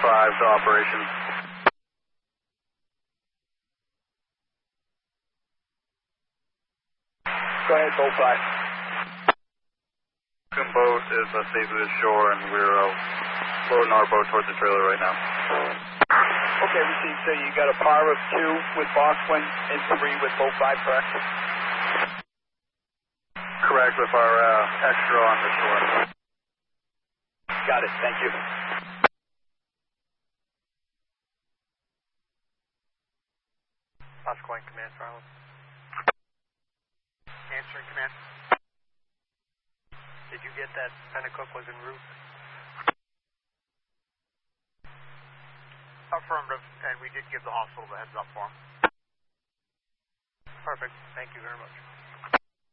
5 to operations. Go ahead, boat 5. Boat is safe to the shore, and we're loading our boat towards the trailer right now. Okay, received. So you got a par of 2 with Bosquen and 3 with boat 5, correct? Correct, with our extra on the shore. Got it. Thank you. Bosquen, command, Farland. Answering command. Did you get that Pennacook was en route? Affirmative, and we did give the hospital the heads up for him. Perfect. Thank you very much.